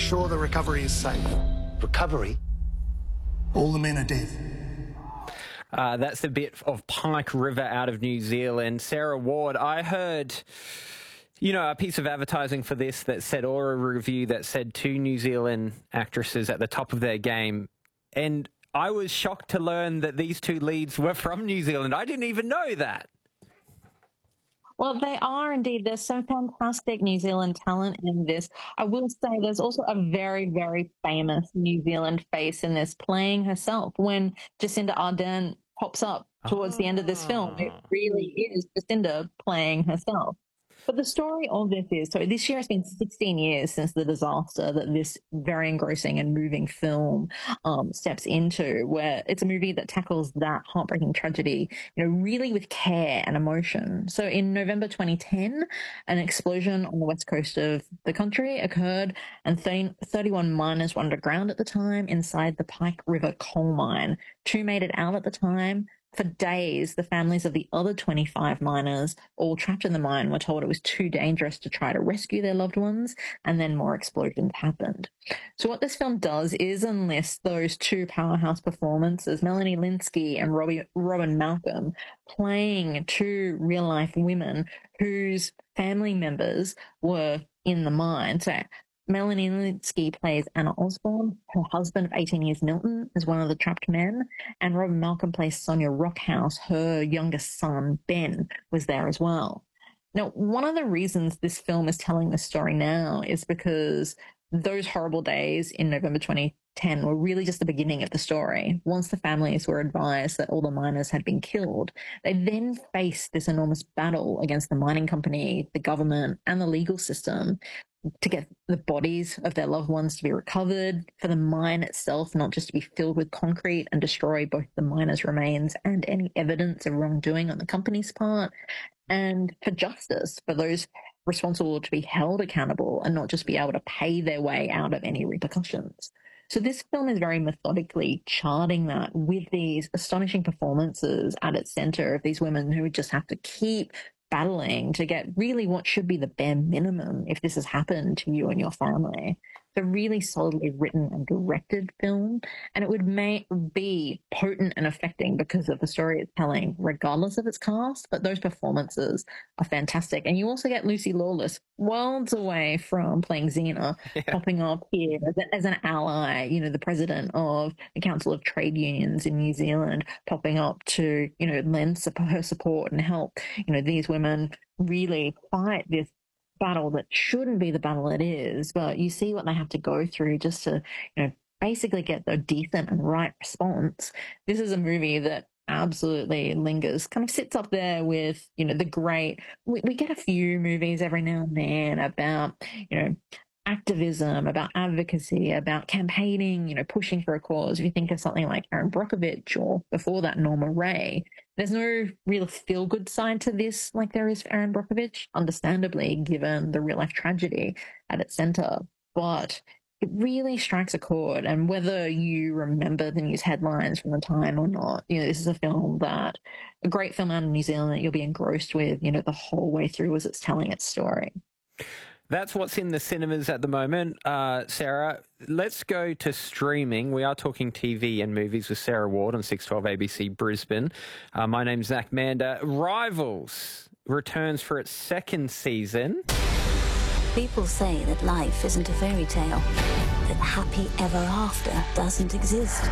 ensure the recovery is safe. Recovery? All the men are dead. That's a bit of Pike River out of New Zealand. Sarah Ward, I heard, a piece of advertising for this that said, or a review that said 2 New Zealand actresses at the top of their game. And I was shocked to learn that these 2 leads were from New Zealand. I didn't even know that. Well, they are indeed. There's some fantastic New Zealand talent in this. I will say there's also a very, very famous New Zealand face in this playing herself. When Jacinda Ardern pops up towards the end of this film, it really is Jacinda playing herself. But the story of this is, so this year has been 16 years since the disaster that this very engrossing and moving film steps into, where it's a movie that tackles that heartbreaking tragedy, really with care and emotion. So in November 2010, an explosion on the west coast of the country occurred, and 31 miners were underground at the time inside the Pike River coal mine. 2 made it out at the time. For days, the families of the other 25 miners, all trapped in the mine, were told it was too dangerous to try to rescue their loved ones, and then more explosions happened. So what this film does is enlist those 2 powerhouse performances, Melanie Lynskey and Robin Malcolm, playing 2 real-life women whose family members were in the mine. So Melanie Lynskey plays Anna Osborne. Her husband of 18 years, Milton, is one of the trapped men. And Robin Malcolm plays Sonia Rockhouse. Her youngest son, Ben, was there as well. Now, one of the reasons this film is telling this story now is because those horrible days in November 2010 were really just the beginning of the story. Once the families were advised that all the miners had been killed, they then faced this enormous battle against the mining company, the government, and the legal system to get the bodies of their loved ones to be recovered, for the mine itself not just to be filled with concrete and destroy both the miners' remains and any evidence of wrongdoing on the company's part, and for justice for those responsible to be held accountable and not just be able to pay their way out of any repercussions. So this film is very methodically charting that with these astonishing performances at its center of these women who just have to keep battling to get really what should be the bare minimum if this has happened to you and your family. It's a really solidly written and directed film, and it would be potent and affecting because of the story it's telling, regardless of its cast, but those performances are fantastic. And you also get Lucy Lawless, worlds away from playing Xena, popping up here as an ally, the president of the Council of Trade Unions in New Zealand, popping up to, lend her support and help, these women really fight this battle that shouldn't be the battle it is, but you see what they have to go through just to, basically get the decent and right response. This is a movie that absolutely lingers, kind of sits up there with, the great, we get a few movies every now and then about, activism, about advocacy, about campaigning, pushing for a cause. If you think of something like Erin Brockovich or before that, Norma Ray, there's no real feel-good side to this like there is for Erin Brockovich, understandably, given the real-life tragedy at its center. But it really strikes a chord, and whether you remember the news headlines from the time or not, this is a great film out of New Zealand that you'll be engrossed with, the whole way through as it's telling its story. That's what's in the cinemas at the moment, Sarah. Let's go to streaming. We are talking TV and movies with Sarah Ward on 612 ABC Brisbane. My name's Zach Mander. Rivals returns for its 2nd season. People say that life isn't a fairy tale, that happy ever after doesn't exist.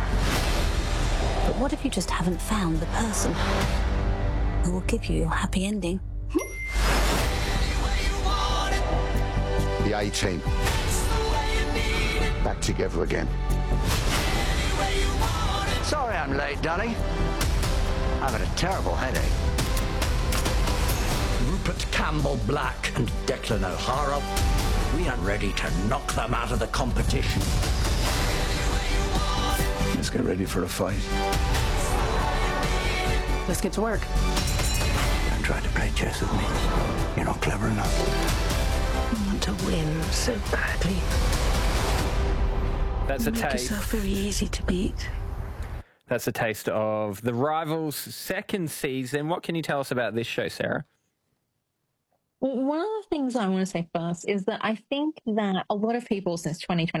But what if you just haven't found the person who will give you your happy ending? The A-Team. Back together again. Sorry I'm late, darling. I've had a terrible headache. Rupert Campbell-Black and Declan O'Hara. We are ready to knock them out of the competition. Let's get ready for a fight. Let's get to work. Don't try to play chess with me. You're not clever enough. I want to win so badly. That's a Make taste. yourself very easy to beat. That's a taste of The Rivals' 2nd season. What can you tell us about this show, Sarah? Well, one of the things I want to say first is that I think that a lot of people since 2020